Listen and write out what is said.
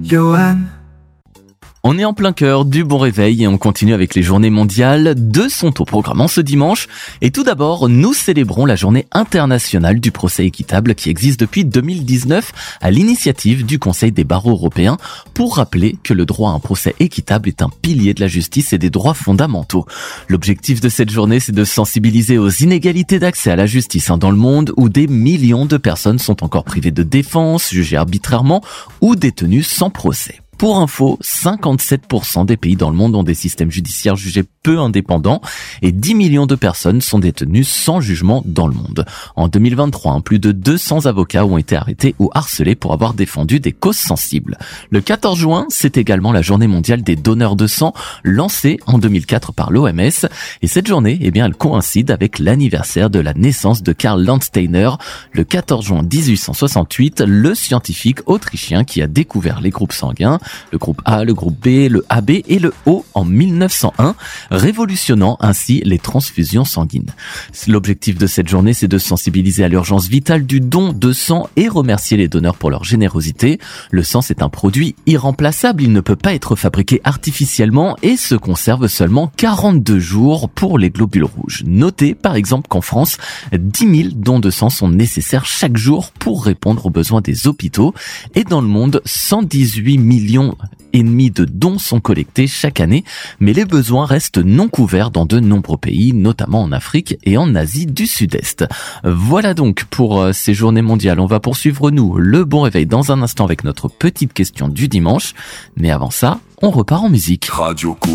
Johan. On est en plein cœur du bon réveil et on continue avec les journées mondiales. Deux sont au programme en ce dimanche. Et tout d'abord, nous célébrons la journée internationale du procès équitable qui existe depuis 2019 à l'initiative du Conseil des barreaux européens pour rappeler que le droit à un procès équitable est un pilier de la justice et des droits fondamentaux. L'objectif de cette journée, c'est de sensibiliser aux inégalités d'accès à la justice dans le monde où des millions de personnes sont encore privées de défense, jugées arbitrairement ou détenues sans procès. Pour info, 57% des pays dans le monde ont des systèmes judiciaires jugés peu indépendants et 10 millions de personnes sont détenues sans jugement dans le monde. En 2023, plus de 200 avocats ont été arrêtés ou harcelés pour avoir défendu des causes sensibles. Le 14 juin, c'est également la journée mondiale des donneurs de sang, lancée en 2004 par l'OMS. Et cette journée, elle coïncide avec l'anniversaire de la naissance de Karl Landsteiner, le 14 juin 1868, le scientifique autrichien qui a découvert les groupes sanguins, le groupe A, le groupe B, le AB et le O en 1901, révolutionnant ainsi les transfusions sanguines. L'objectif de cette journée, c'est de sensibiliser à l'urgence vitale du don de sang et remercier les donneurs pour leur générosité. Le sang, c'est un produit irremplaçable, il ne peut pas être fabriqué artificiellement et se conserve seulement 42 jours pour les globules rouges. Notez par exemple qu'en France, 10 000 dons de sang sont nécessaires chaque jour pour répondre aux besoins des hôpitaux et dans le monde, 118 millions et demi de dons sont collectés chaque année, mais les besoins restent non couverts dans de nombreux pays, notamment en Afrique et en Asie du Sud-Est. Voilà donc pour ces journées mondiales. On va poursuivre, nous, le bon réveil dans un instant avec notre petite question du dimanche. Mais avant ça, on repart en musique. Radio